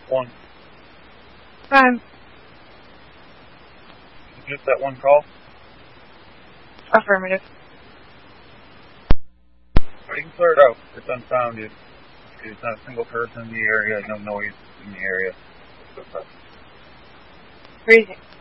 1. Prime. Just that one call? Affirmative. You can clear it out. It's unfounded. There's not a single person in the area, no noise in the area. Freezing.